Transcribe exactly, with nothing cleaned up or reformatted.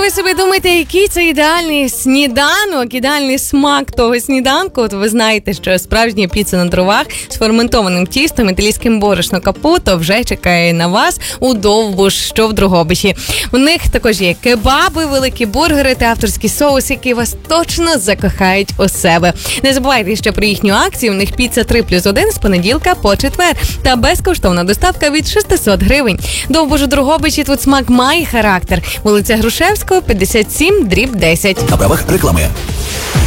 ви собі думаєте, який це ідеальний сніданок, ідеальний смак того сніданку? От ви знаєте, що справжня піца на дровах з ферментованим тістом, італійським борошно капуто вже чекає на вас у Довбуш, що в Дрогобичі. У них також є кебаби, великі бургери та авторський соус, які вас точно закохають у себе. Не забувайте, що про їхню акцію у них піца три плюс один з понеділка по четвер та безкоштовна доставка від шістсот гривень. Довбуш у Дрогобичі, тут смак має характер. Вулиця Грушевського, п'ятдесят сім, дріб десять. На правах реклами.